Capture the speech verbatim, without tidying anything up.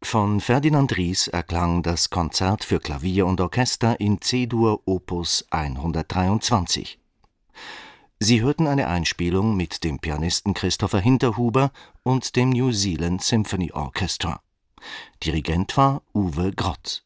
Von Ferdinand Ries erklang das Konzert für Klavier und Orchester in C-Dur Opus hundertdreiundzwanzig. Sie hörten eine Einspielung mit dem Pianisten Christopher Hinterhuber und dem New Zealand Symphony Orchestra. Dirigent war Uwe Grott.